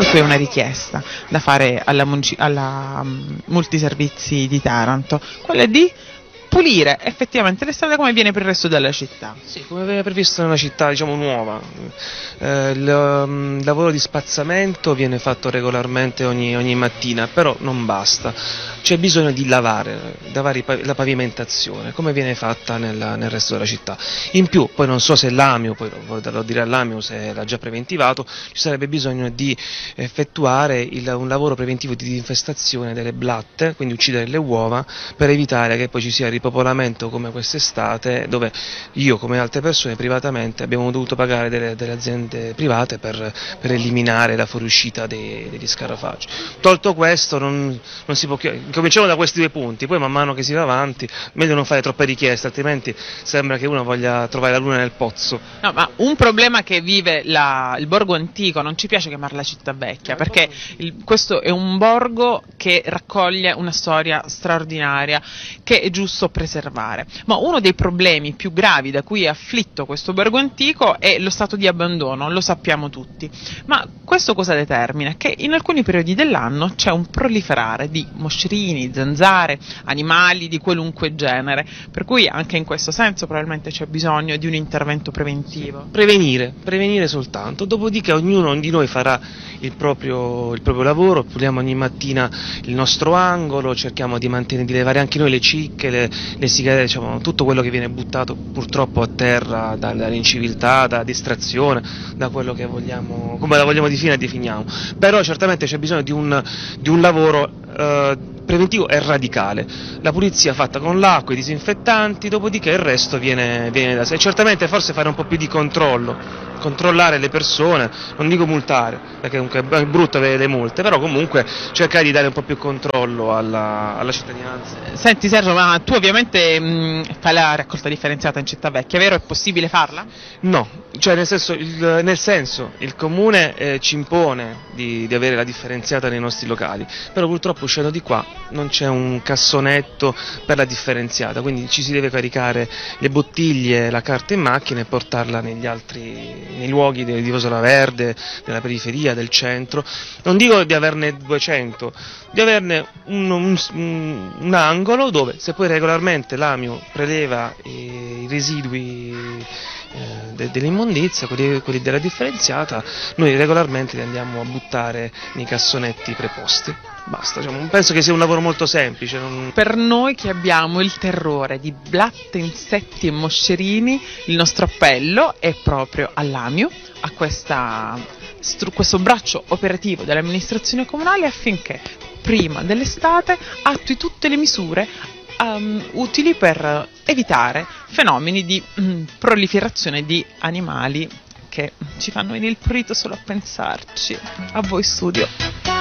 per cui è una richiesta da fare alla Multiservizi di Taranto, quella di pulire effettivamente le strade come viene per il resto della città. Sì, come viene previsto nella città, diciamo, nuova. Il lavoro di spazzamento viene fatto regolarmente ogni mattina, però non basta. C'è bisogno di lavare la pavimentazione, come viene fatta nel resto della città. In più, poi non so se l'AMIU, poi lo dire all'AMIU se l'ha già preventivato, ci sarebbe bisogno di effettuare un lavoro preventivo di disinfestazione delle blatte, quindi uccidere le uova, per evitare che poi ci sia ripopolamento come quest'estate, dove io come altre persone privatamente abbiamo dovuto pagare delle aziende private per eliminare la fuoriuscita degli scarafaggi. Tolto questo non si può cominciamo da questi due punti, poi man mano che si va avanti meglio non fare troppe richieste, altrimenti sembra che uno voglia trovare la luna nel pozzo. No, ma un problema che vive il borgo antico, non ci piace chiamarla città vecchia, perché questo è un borgo che raccoglie una storia straordinaria che è giusto preservare, ma uno dei problemi più gravi da cui è afflitto questo borgo antico è lo stato di abbandono, lo sappiamo tutti, ma questo cosa determina? Che in alcuni periodi dell'anno c'è un proliferare di moscerini, zanzare, animali di qualunque genere, per cui anche in questo senso probabilmente c'è bisogno di un intervento preventivo. Prevenire soltanto, dopodiché ognuno di noi farà il proprio lavoro, puliamo ogni mattina il nostro angolo, cerchiamo di levare anche noi le cicche, le sigarette, diciamo, tutto quello che viene buttato purtroppo a terra dall'inciviltà, da distrazione, da quello che vogliamo, come la vogliamo definire, definiamo. Però certamente c'è bisogno di un lavoro preventivo e radicale, la pulizia fatta con l'acqua, i disinfettanti, dopodiché il resto viene da sé. Certamente forse fare un po' più di controllare le persone, non dico multare, perché comunque è brutto avere le multe, però comunque cercare di dare un po' più controllo alla cittadinanza. Senti Sergio, ma tu ovviamente fai la raccolta differenziata in città vecchia, vero? È possibile farla? No, cioè nel senso il comune ci impone di avere la differenziata nei nostri locali, però purtroppo uscendo di qua non c'è un cassonetto per la differenziata, quindi ci si deve caricare le bottiglie, la carta in macchina e portarla nei luoghi di Vosola Verde, della periferia, del centro. Non dico di averne 200, di averne un angolo dove, se poi regolarmente l'AMIU preleva i residui dell'immondizia, quelli della differenziata, noi regolarmente li andiamo a buttare nei cassonetti preposti. Basta, diciamo, penso che sia un lavoro molto semplice. Per noi che abbiamo il terrore di blatte, insetti e moscerini, il nostro appello è proprio all'AMIU, a questo braccio operativo dell'amministrazione comunale, affinché prima dell'estate attui tutte le misure utili per evitare fenomeni di proliferazione di animali che ci fanno venire il prurito solo a pensarci. A voi studio.